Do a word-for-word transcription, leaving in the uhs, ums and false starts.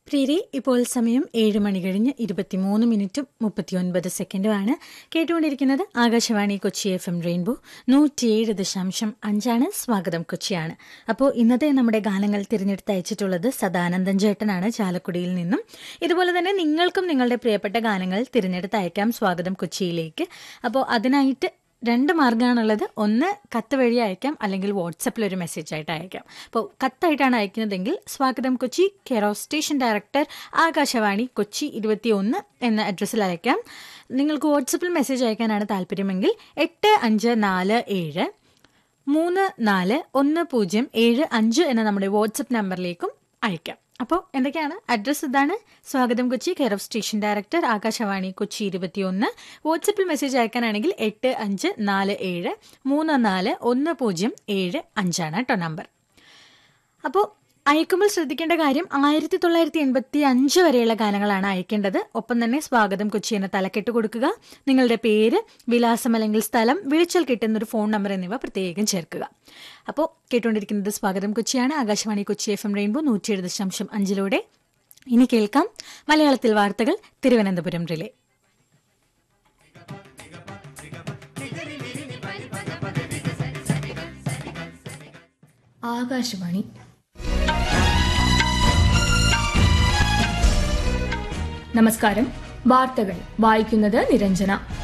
പ്രിയരെ, ഇപ്പോൾ സമയം ഏഴ് മണി കഴിഞ്ഞ് ഇരുപത്തിമൂന്ന് മിനിറ്റും മുപ്പത്തിയൊൻപത് സെക്കൻഡുമാണ്. കേട്ടുകൊണ്ടിരിക്കുന്നത് Akashvani Kochi F M rainbow നൂറ്റിയേഴ് ദശാംശം അഞ്ചാണ്. സ്വാഗതം കൊച്ചിയാണ്. അപ്പോൾ ഇന്നത്തെ നമ്മുടെ ഗാനങ്ങൾ തിരഞ്ഞെടുത്ത് അയച്ചിട്ടുള്ളത് സദാനന്ദൻ ചേട്ടനാണ് ചാലക്കുടിയിൽ നിന്നും. ഇതുപോലെ തന്നെ നിങ്ങൾക്കും നിങ്ങളുടെ പ്രിയപ്പെട്ട ഗാനങ്ങൾ തിരഞ്ഞെടുത്ത് അയക്കാം സ്വാഗതം കൊച്ചിയിലേക്ക്. അപ്പോൾ അതിനായിട്ട് രണ്ട് മാർഗ്ഗമാണുള്ളത്. ഒന്ന് കത്ത് വഴി അയക്കാം, അല്ലെങ്കിൽ വാട്സപ്പിൽ ഒരു മെസ്സേജ് ആയിട്ട് അയക്കാം. അപ്പോൾ കത്തായിട്ടാണ് അയക്കുന്നതെങ്കിൽ സ്വാഗതം Kochi, care of station director, Akashvani Kochi ഇരുപത്തി ഒന്ന് എന്ന അഡ്രസ്സിൽ അയക്കാം. നിങ്ങൾക്ക് വാട്സപ്പിൽ മെസ്സേജ് അയക്കാനാണ് താല്പര്യമെങ്കിൽ എട്ട് അഞ്ച് നാല് ഏഴ് മൂന്ന് നാല് ഒന്ന് പൂജ്യം ഏഴ് അഞ്ച് എന്ന നമ്മുടെ വാട്സപ്പ് നമ്പറിലേക്കും അയക്കാം. അപ്പോൾ എന്തൊക്കെയാണ് അഡ്രസ്സ്? ഇതാണ്: സ്വാഗതം Kochi, care of station director, Akashvani Kochi ഇരുപത്തിയൊന്ന്. വാട്സപ്പിൽ മെസ്സേജ് അയക്കാനാണെങ്കിൽ എട്ട് അഞ്ച് നാല് ഏഴ് മൂന്ന് നാല് ഒന്ന് പൂജ്യം ഏഴ് അഞ്ചാണ് കേട്ടോ നമ്പർ. അപ്പോൾ അയക്കുമ്പോൾ ശ്രദ്ധിക്കേണ്ട കാര്യം, ആയിരത്തി തൊള്ളായിരത്തി എൺപത്തി അഞ്ച് വരെയുള്ള ഗാനങ്ങളാണ് അയക്കേണ്ടത്. ഒപ്പം തന്നെ സ്വാഗതം കൊച്ചി എന്ന തലക്കെട്ട് കൊടുക്കുക. നിങ്ങളുടെ പേര്, വിലാസം അല്ലെങ്കിൽ സ്ഥലം, വിളിച്ചാൽ കിട്ടുന്നൊരു ഫോൺ നമ്പർ എന്നിവ പ്രത്യേകം ചേർക്കുക. അപ്പോൾ കേട്ടുകൊണ്ടിരിക്കുന്നത് സ്വാഗതം കൊച്ചിയാണ്, Akashvani Kochi F M rainbow നൂറ്റിയേഴ് ദശാംശം അഞ്ചിലൂടെ. ഇനി കേൾക്കാം മലയാളത്തിൽ വാർത്തകൾ, തിരുവനന്തപുരം റിലേ. ആകാശവാണി. നമസ്കാരം. വാർത്തകൾ വായിക്കുന്നത് നിരഞ്ജന.